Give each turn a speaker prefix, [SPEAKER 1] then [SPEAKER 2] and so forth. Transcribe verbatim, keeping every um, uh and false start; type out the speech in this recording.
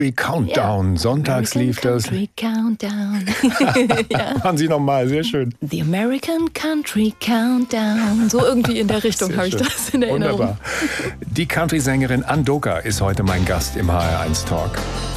[SPEAKER 1] Countdown.
[SPEAKER 2] Ja.
[SPEAKER 1] Sonntags
[SPEAKER 2] American
[SPEAKER 1] lief das.
[SPEAKER 2] Country Countdown. Ja.
[SPEAKER 1] Machen Sie nochmal, sehr schön.
[SPEAKER 2] The American Country Countdown. So irgendwie in der Richtung habe ich das in Erinnerung.
[SPEAKER 1] Wunderbar. Die Country-Sängerin Andoka ist heute mein Gast im H R eins Talk.